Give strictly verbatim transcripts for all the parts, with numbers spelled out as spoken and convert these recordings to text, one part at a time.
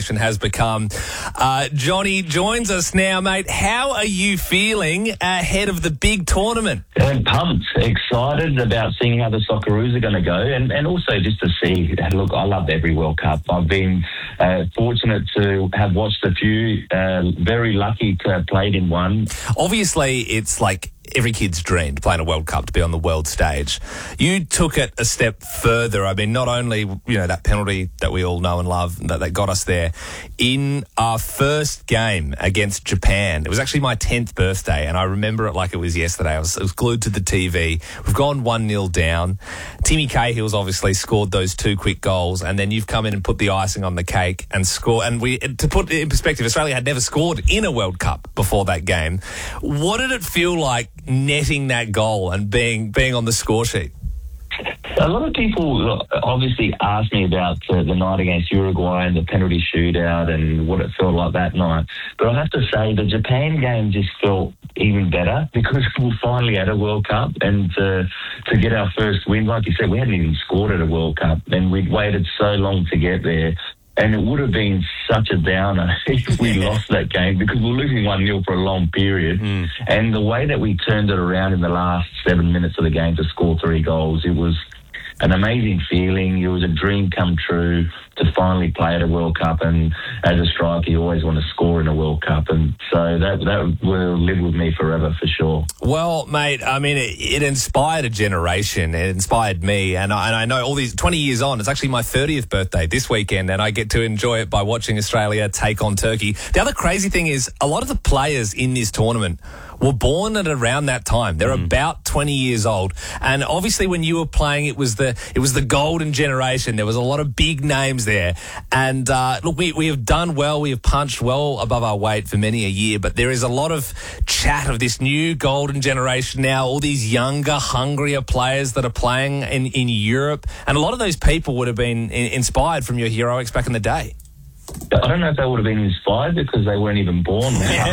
generation has become. Uh, Johnny joins us now, mate. How are you feeling ahead of the big tournament? I'm pumped, excited about seeing how the Socceroos are going to go, and, and also just to see, look, I love every World Cup. I've been uh, fortunate to have watched a few, uh, very lucky to have played in one. Obviously, it's like every kid's dream to play in a World Cup, to be on the world stage. You took it a step further. I mean, not only, you know, that penalty that we all know and love that, that got us there. In our first game against Japan, it was actually my tenth birthday, and I remember it like it was yesterday. I was, I was glued to the T V. We've gone one nil down. Timmy Cahill's obviously scored those two quick goals, and then you've come in and put the icing on the cake and score. And we, to put it in perspective, Australia had never scored in a World Cup before that game. What did it feel like netting that goal and being being on the score sheet? A lot of people obviously asked me about uh, the night against Uruguay and the penalty shootout and what it felt like that night. But I have to say the Japan game just felt even better because we finally had a World Cup, and uh, to get our first win, like you said, we hadn't even scored at a World Cup, and we'd waited so long to get there. And it would have been such a downer if we lost that game because we were losing one nil for a long period. Mm. And the way that we turned it around in the last seven minutes of the game to score three goals, it was an amazing feeling. It was a dream come true to finally play at a World Cup. And as a striker, you always want to score in a World Cup. And so that that will live with me forever for sure. Well, mate, I mean, it, it inspired a generation. It inspired me. And I, and I know all these twenty years on, it's actually my thirtieth birthday this weekend, and I get to enjoy it by watching Australia take on Turkey. The other crazy thing is a lot of the players in this tournament were born at around that time. They're mm. about twenty years old. And obviously when you were playing, it was the it was the golden generation. There was a lot of big names there. And uh, look, we, we have done well. We have punched well above our weight for many a year. But there is a lot of chat of this new golden generation now, all these younger, hungrier players that are playing in, in Europe. And a lot of those people would have been in, inspired from your heroics back in the day. I don't know if they would have been inspired because they weren't even born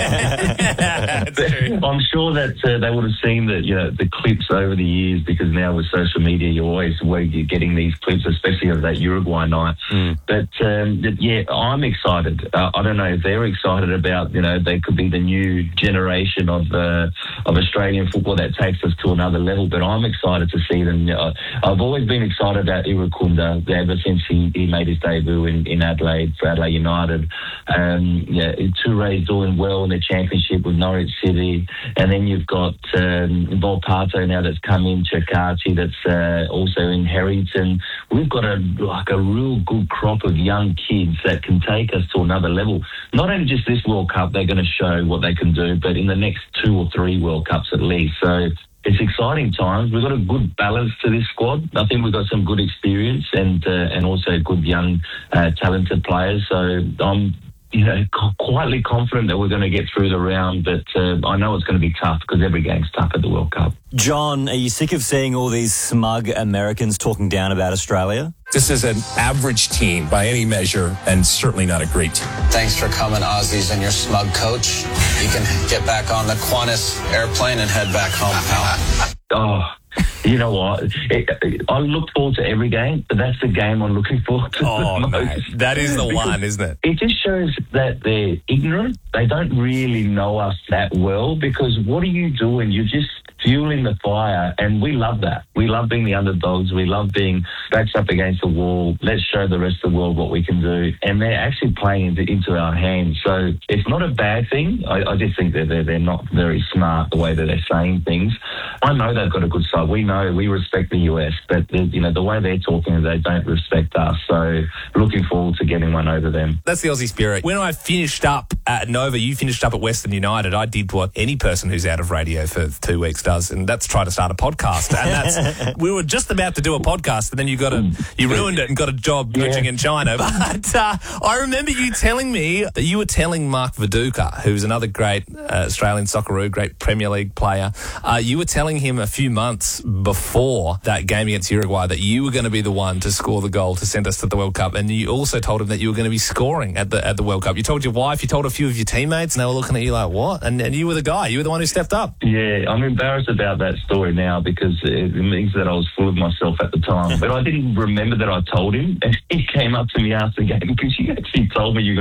now. I'm sure that uh, they would have seen the, you know, the clips over the years, because now with social media, you're always where you're getting these clips, especially of that Uruguay night. Mm. But, um, yeah, I'm excited. Uh, I don't know if they're excited about, you know, they could be the new generation of uh, of Australian football that takes us to another level. But I'm excited to see them. Uh, I've always been excited about Irakunda ever since he, he made his debut in, in Adelaide for Adelaide United. Um, yeah, Touré's doing well in the championship with Norwich City, and then you've got um, Volpato now that's come in, Chakachi that's uh, also in Harrington. We've got a like a real good crop of young kids that can take us to another level. Not only just this World Cup, they're going to show what they can do, but in the next two or three World Cups at least. So it's exciting times. We've got a good balance to this squad. I think we've got some good experience and uh, and also good young, uh, talented players. So I'm, you know, quietly confident that we're going to get through the round. But uh, I know it's going to be tough because every game's tough at the World Cup. John, are you sick of seeing all these smug Americans talking down about Australia? This is an average team by any measure, and certainly not a great team. Thanks for coming, Aussies, and your smug coach. You can get back on the Qantas airplane and head back home, pal. Oh, you know what? It, it, I look forward to every game, but that's the game I'm looking forward to. Oh, the mate, most. that is the Because one, isn't it? It just shows that they're ignorant. They don't really know us that well, because what are you doing? You're just fueling the fire, and we love that. We love being the underdogs. We love being backed up against the wall. Let's show the rest of the world what we can do. And they're actually playing into, into our hands. So it's not a bad thing. I, I just think that they're, they're not very smart the way that they're saying things. I know they've got a good side. We know we respect the U S, but you know the way they're talking, they don't respect us. So looking forward to getting one over them. That's the Aussie spirit. When I finished up at Nova, you finished up at Western United. I did what any person who's out of radio for two weeks does, and that's try to start a podcast. And that's we were just about to do a podcast, and then you got a you ruined it and got a job coaching yeah. in China. But uh, I remember you telling me that you were telling Mark Viduka, who's another great uh, Australian Socceroo, great Premier League player. Uh, you were telling him a few months before that game against Uruguay that you were going to be the one to score the goal to send us to the World Cup, and you also told him that you were going to be scoring at the at the World Cup. You told your wife, you told a few of your teammates, and they were looking at you like, what? And, and you were the guy. You were the one who stepped up. Yeah, I'm embarrassed about that story now because it means that I was full of myself at the time. But I didn't remember that I told him. And he came up to me after the game because he actually told me you